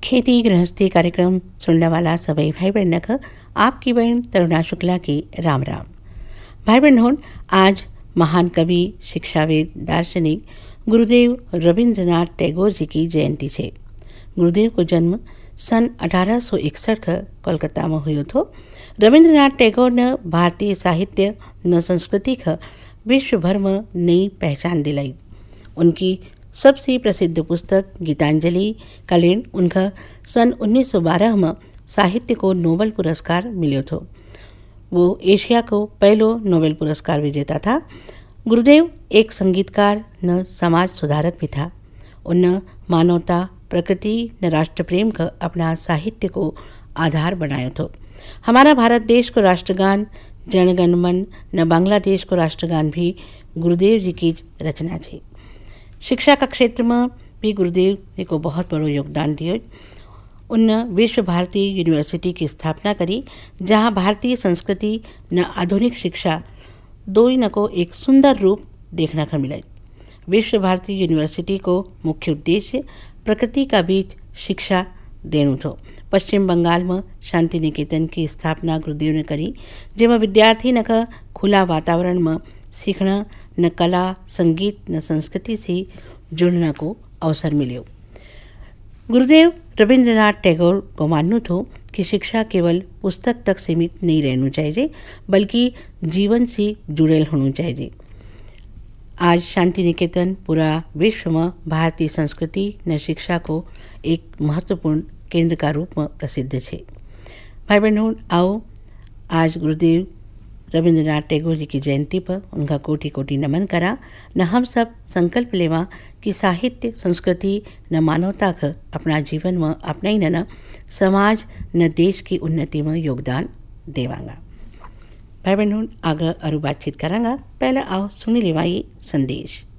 खेती गृहस्थी कार्यक्रम सुनने वाला सभी भाई बहन का आपकी बहन तरुणा शुक्ला की राम राम। भाई बहन हो, आज महान कवि, शिक्षाविद, दार्शनिक गुरुदेव रविंद्रनाथ टैगोर जी की जयंती है। गुरुदेव को जन्म सन 1861 कोलकाता में हुयो थो। रविंद्रनाथ टैगोर ने भारतीय साहित्य न संस्कृति का विश्व भर में नई पहचान दिलाई। उनकी सबसे प्रसिद्ध पुस्तक गीतांजलि कलेन उनका सन 1912 में साहित्य को नोबेल पुरस्कार मिलो था। वो एशिया को पहलो नोबेल पुरस्कार विजेता था। गुरुदेव एक संगीतकार न समाज सुधारक भी था। उन्होंने मानवता, प्रकृति न राष्ट्र प्रेम का अपना साहित्य को आधार बनाया था। हमारा भारत देश को राष्ट्रगान जनगण मन न बांग्लादेश को राष्ट्रगान भी गुरुदेव जी की रचना थी। शिक्षा का क्षेत्र में भी गुरुदेव जी को बहुत बड़ो योगदान दियो। उन्होंने विश्व भारती यूनिवर्सिटी की स्थापना करी, जहां भारतीय संस्कृति न आधुनिक शिक्षा दोनों को एक सुंदर रूप देखने को मिला। विश्व भारती यूनिवर्सिटी को मुख्य उद्देश्य प्रकृति का बीच शिक्षा देनु थो। पश्चिम बंगाल में शांति निकेतन की स्थापना गुरुदेव ने करी, जेमा विद्यार्थी न का खुला वातावरण में सीखना न कला, संगीत न संस्कृति से जुड़ने को अवसर मिलो। गुरुदेव रविंद्रनाथ टैगोर को मानू थो कि शिक्षा केवल पुस्तक तक सीमित नहीं रहना चाहिए, बल्कि जीवन से जुड़ेल होना चाहिए। आज शांति निकेतन पूरा विश्व में भारतीय संस्कृति न शिक्षा को एक महत्वपूर्ण केंद्र का रूप में प्रसिद्ध है। भाई बहनों, आओ आज गुरुदेव रविंद्रनाथ टैगोर जी की जयंती पर उनका कोटि कोटि नमन करा। न हम सब संकल्प लेवा कि साहित्य, संस्कृति न मानवता का अपना जीवन में अपना ही न समाज न देश की उन्नति में योगदान देवांगा। भाई बहनों, आगे और बातचीत करांगा। पहले आओ सुनी लेवाई संदेश।